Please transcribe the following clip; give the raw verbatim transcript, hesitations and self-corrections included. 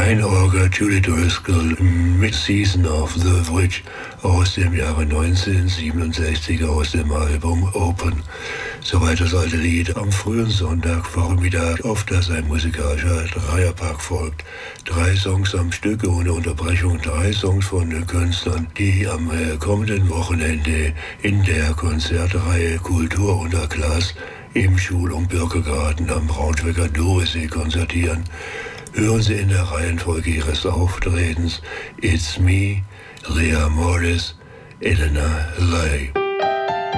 Einorger Julie Driscoll mit Season of the Witch aus dem Jahre neunzehnhundertsiebenundsechzig aus dem Album Open. Soweit das alte Lied. Am frühen Sonntagvormittag, auf das ein musikalischer Dreierpack folgt. Drei Songs am Stück ohne Unterbrechung, drei Songs von den Künstlern, die am äh, kommenden Wochenende in der Konzertreihe Kultur unter Glas im Schul- und Birkegarten am Braunschweiger Doriksee konzertieren. Hören Sie in der Reihenfolge Ihres Auftretens It's Me, Lea Morris, Elena Lay.